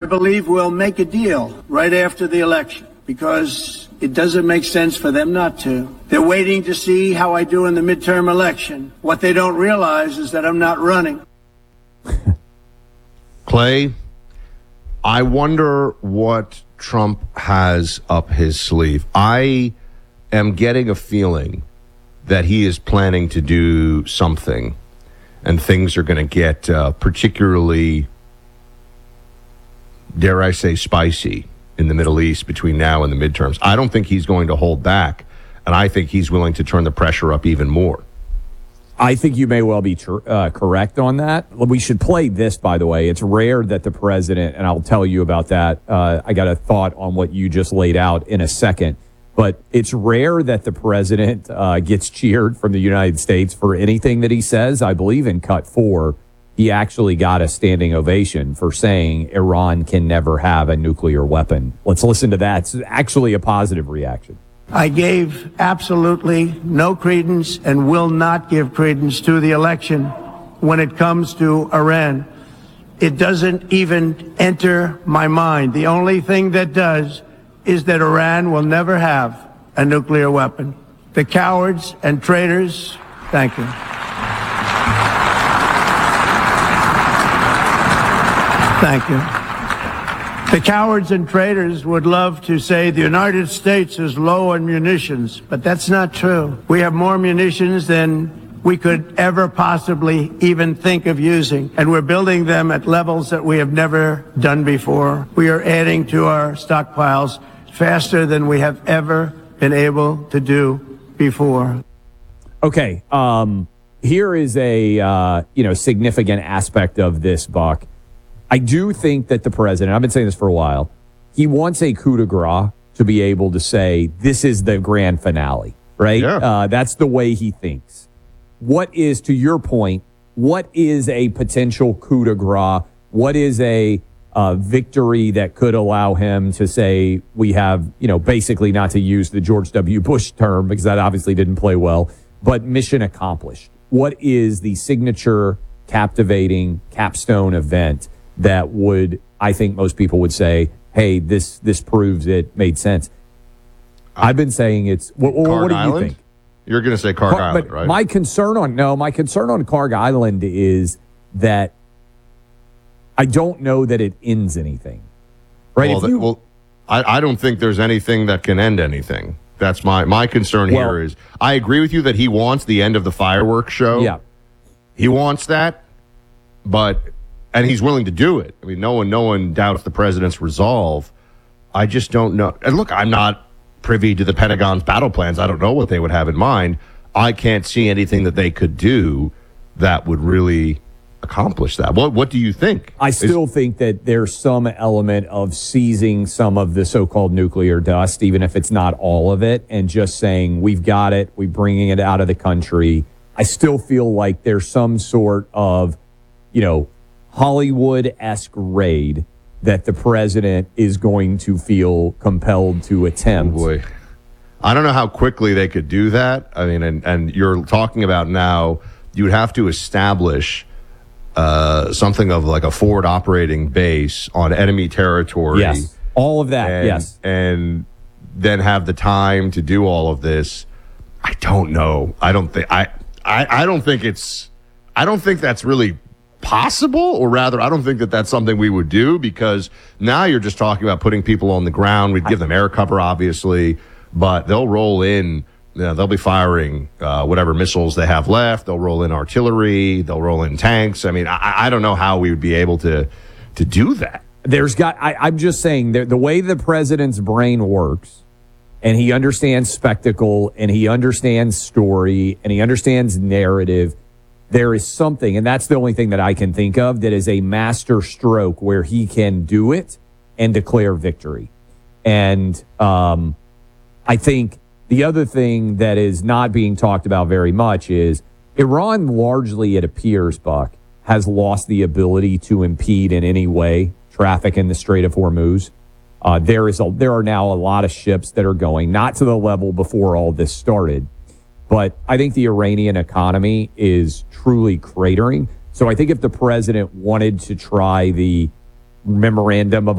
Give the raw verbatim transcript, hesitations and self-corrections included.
believe we'll make a deal right after the election because it doesn't make sense for them not to. They're waiting to see how I do in the midterm election. What they don't realize is that I'm not running. Clay, I wonder what Trump has up his sleeve. I am getting a feeling that he is planning to do something, and things are going to get uh, particularly, dare I say, spicy in the Middle East between now and the midterms. I don't think he's going to hold back, and I think he's willing to turn the pressure up even more. I think you may well be tr- uh, correct on that. We should play this, by the way. It's rare that the president, and I'll tell you about that. Uh, I got a thought on what you just laid out in a second. But it's rare that the president uh, gets cheered from the United States for anything that he says. I believe in cut four, he actually got a standing ovation for saying Iran can never have a nuclear weapon. Let's listen to that. It's actually a positive reaction. I gave absolutely no credence and will not give credence to the election when it comes to Iran. It doesn't even enter my mind. The only thing that does is that Iran will never have a nuclear weapon. The cowards and traitors, thank you. Thank you. The cowards and traitors would love to say the United States is low on munitions, but that's not true. We have more munitions than we could ever possibly even think of using, and we're building them at levels that we have never done before. We are adding to our stockpiles faster than we have ever been able to do before. Okay, um, here is a uh, you know significant aspect of this, Buck. I do think that the president, I've been saying this for a while, he wants a coup de grace to be able to say, this is the grand finale, right? Yeah. Uh, that's the way he thinks. What is, to your point, what is a potential coup de grace? What is a uh, victory that could allow him to say, we have, you know, basically, not to use the George W. Bush term, because that obviously didn't play well, but mission accomplished? What is the signature, captivating, capstone event that would, I think most people would say, hey, this this proves it made sense? I've been saying it's, what, what do you Island? think? You're going to say Karg Car- Island, but right? My concern on, no, my concern on Karg Island is that I don't know that it ends anything. Right? Well, If that, you, well I, I don't think there's anything that can end anything. That's my, my concern Well- here is, I agree with you that he wants the end of the fireworks show. yeah. He wants that, but, and he's willing to do it. I mean, no one, no one doubts the president's resolve. I just don't know. And look, I'm not privy to the Pentagon's battle plans. I don't know what they would have in mind. I can't see anything that they could do that would really accomplish that. What What do you think? I still Is, think that there's some element of seizing some of the so-called nuclear dust, even if it's not all of it, and just saying, we've got it, we're bringing it out of the country. I still feel like there's some sort of, you know, Hollywood-esque raid that the president is going to feel compelled to attempt. Oh boy. I don't know how quickly they could do that. I mean, and, and you're talking about now, you would have to establish uh, something of like a forward operating base on enemy territory. Yes, all of that, and, yes. And then have the time to do all of this. I don't know. I don't think, I, I, I don't think it's, I don't think that's really possible, or rather, I don't think that that's something we would do, because now you're just talking about putting people on the ground. We'd give them air cover, obviously, but they'll roll in, you know, they'll be firing uh, whatever missiles they have left. They'll roll in artillery. They'll roll in tanks. I mean, I, I don't know how we would be able to to do that. There's got, I, I'm just saying, the, the way the president's brain works, and he understands spectacle, and he understands story, and he understands narrative, there is something, and that's the only thing that I can think of, that is a master stroke where he can do it and declare victory. And um, I think the other thing that is not being talked about very much is Iran largely, it appears, Buck, has lost the ability to impede in any way traffic in the Strait of Hormuz. Uh, there is a, there are now a lot of ships that are going, not to the level before all this started, but I think the Iranian economy is truly cratering. So I think if the president wanted to try the memorandum of